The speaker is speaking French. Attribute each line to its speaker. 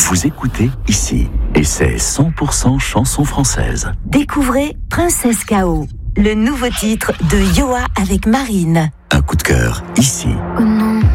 Speaker 1: Vous écoutez ici, et c'est 100% chanson française.
Speaker 2: Découvrez Princesse K.O., le nouveau titre de Yoa avec Marine.
Speaker 1: Un coup de cœur, ici.
Speaker 3: Oh non,